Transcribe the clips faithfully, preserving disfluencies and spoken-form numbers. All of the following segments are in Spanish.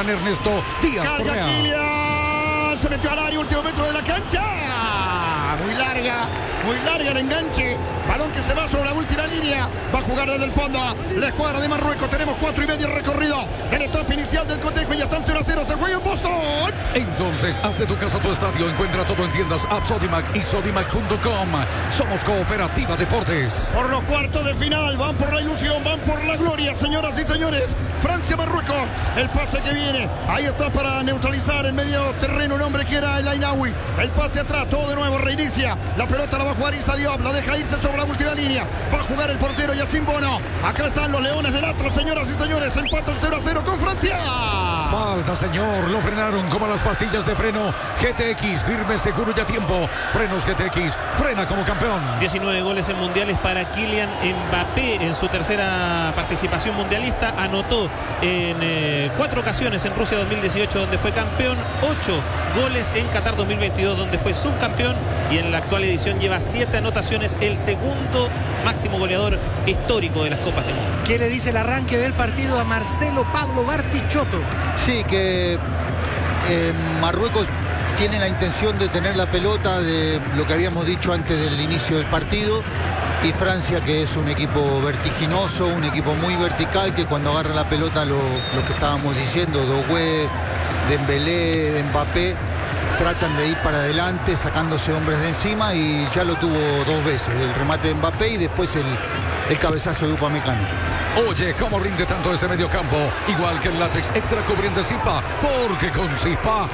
esperan Ernesto Díaz Carga Correa. Kylian, se metió al área, último metro de la cancha. Muy larga, muy larga el enganche. Balón que se va sobre la última línea. Va a jugar desde el fondo la escuadra de Marruecos. Tenemos cuatro y medio recorrido de la etapa inicial del cotejo. Y ya están cero a cero. Se juega en Boston. Entonces, haz de tu casa tu estadio. Encuentra todo en tiendas App Sodimac y Sodimac punto com. Somos Cooperativa Deportes. Por los cuartos de final. Van por la ilusión, van por la gloria, señoras y señores. Francia-Marruecos. El pase que viene. Ahí está para neutralizar en medio terreno un hombre que era el Ainaoui. El pase atrás. Todo de nuevo. Reinicia. La pelota la va a jugar Issa Diop. La deja irse sobre la última línea. Va a jugar el portero Yacine Bono. Acá están los Leones del Atlas, señoras y señores. Empatan cero a cero con Francia. Falta, señor. Lo frenaron como las pastillas de freno G T X. Firme, seguro y a tiempo. Frenos G T X. Frena como campeón. diecinueve goles en mundiales para Kylian Mbappé en su tercera participación mundialista. Anotó en eh, cuatro ocasiones en Rusia dos mil dieciocho, donde fue campeón. Ocho goles en Qatar dos mil veintidós, donde fue subcampeón. Y en la actual edición lleva siete anotaciones, el segundo máximo goleador histórico de las Copas del Mundo. ¿Qué le dice el arranque del partido a Marcelo Pablo Bartichotto? Sí, que eh, Marruecos tiene la intención de tener la pelota, de lo que habíamos dicho antes del inicio del partido, y Francia, que es un equipo vertiginoso, un equipo muy vertical, que cuando agarra la pelota, lo, lo que estábamos diciendo, Doué, Dembélé, Mbappé, tratan de ir para adelante sacándose hombres de encima, y ya lo tuvo dos veces, el remate de Mbappé y después el, el cabezazo de Upamecano. Oye, cómo rinde tanto este mediocampo. Igual que el látex extra cubriente Zipa, porque con Zipa,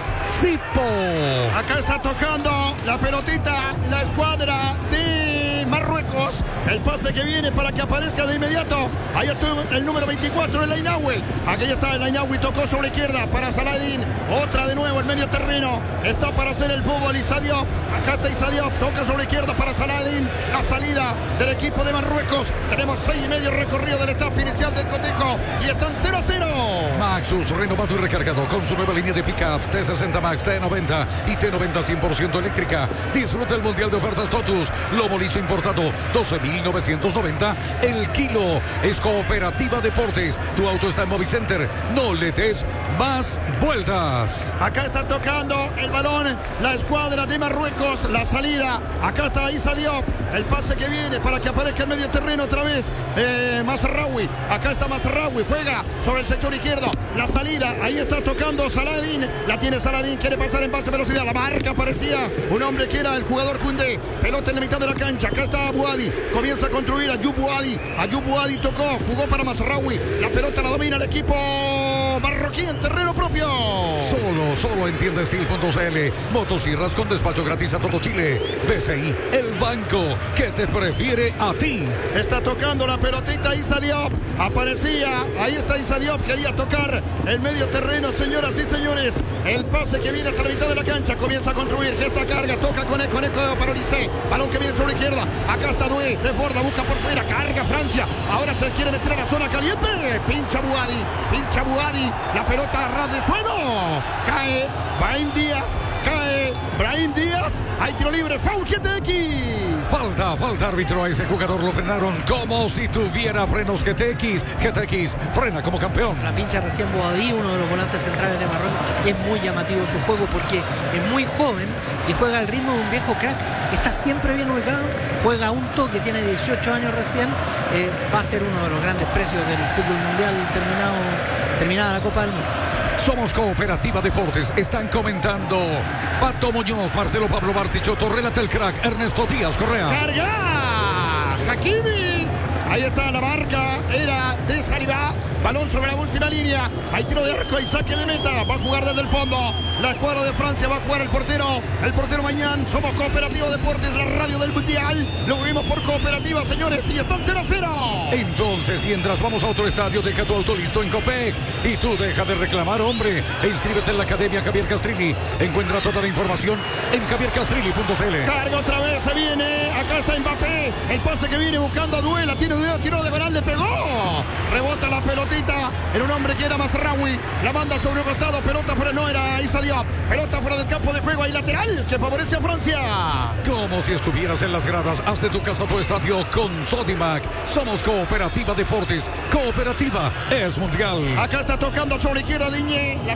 Zipo. Acá está tocando la pelotita la escuadra de Marruecos. El pase que viene para que aparezca de inmediato. Ahí está el número veinticuatro, el Ainaoui. Aquí está el Ainaoui, tocó sobre la izquierda para Saladín. Otra de nuevo, el medio terreno. Está para hacer el fútbol Issa Diop. Acá está Issa Diop, toca sobre la izquierda para Saladín. La salida del equipo de Marruecos. Tenemos seis y medio recorrido del etapa inicial del cotejo. Y están cero a cero. Maxus, renovado y recargado con su nueva línea de pickups T sesenta Max, T noventa y T noventa cien por ciento eléctrica. Disfruta el mundial de ofertas Totus. Lomo liso importado, doce mil novecientos noventa el kilo. Es Cooperativa Deportes. Tu auto está en Movicenter. No le des más vueltas. Acá está tocando el balón la escuadra de Marruecos. La salida. Acá está Issa Diop. El pase que viene para que aparezca el medio terreno otra vez. Eh, Mazraoui. Acá está Mazraoui. Juega sobre el sector izquierdo. La salida. Ahí está tocando Saladín. La tiene Saladín. Quiere pasar en base velocidad. La marca parecía un hombre que era el jugador Koundé. Pelota en la mitad de la cancha. Acá está Bouhaddi. Comienza a construir Ayoub Bouhaddi. Ayoub Bouhaddi tocó. Jugó para Mazraoui. La pelota la domina el equipo marroquí en terreno propio. Solo, solo en tienda steel punto c l. Motosierras con despacho gratis a todo Chile. B C I, el banco que te prefiere a ti. Está tocando la pelotita Issa Diop. Aparecía. Ahí está Issa Diop. Quería tocar el medio terreno, señoras y señores. El pase que viene hasta la mitad de la cancha. Comienza a construir. Gesta carga. Toca con el conejo para Olise. Balón que viene sobre la izquierda. Acá está Doué. Desborda. Busca por fuera. Carga Francia. Ahora se quiere meter a la zona caliente. Pincha Bouhaddi. Pincha Bouhaddi. La pelota a ras de suelo. Cae Brahim Díaz. Cae Brahim Díaz. Hay tiro libre. Foul G T X. Falta, falta árbitro. A ese jugador lo frenaron como si tuviera frenos G T X. G T X frena como campeón. La pincha recién Bouhaddi, uno de los volantes centrales de Marruecos. Es muy llamativo su juego porque es muy joven y juega al ritmo de un viejo crack. Está siempre bien ubicado. Juega un toque, tiene dieciocho años recién. Eh, va a ser uno de los grandes precios del fútbol mundial terminado, terminada la Copa del Mundo. Somos Cooperativa Deportes. Están comentando Pato Muñoz, Marcelo Pablo Bartichotto, relata el crack Ernesto Díaz Correa. ¡Carga! Hakimi. Ahí está la marca. Era de salida. Balón sobre la última línea. Hay tiro de arco y saque de meta. Va a jugar desde el fondo. La escuadra de Francia va a jugar el portero. El portero Mañán. Somos Cooperativa Deportes, la radio del mundial. Lo vivimos por Cooperativa, señores. Y están cero a cero. Entonces, mientras vamos a otro estadio, deja tu auto listo en Copec. Y tú deja de reclamar, hombre. E inscríbete en la Academia Javier Castrilli. Encuentra toda la información en javier castrilli punto c l. Carga otra vez, se viene. Acá está Mbappé. El pase que viene buscando a Duela. Tiro de tiro de penal, le pegó. Rebota la pelotita. Era un hombre que era Mazraoui. La manda sobre un costado. Pelota fuera, no era Issa Diop. Pelota fuera del campo de juego. Ahí lateral que favorece a Francia. Como si estuvieras en las gradas. Haz de tu casa tu estadio con Sodimac. Somos Cooperativa Deportes. Cooperativa es mundial. Acá está tocando sobre la izquierda Diñé. La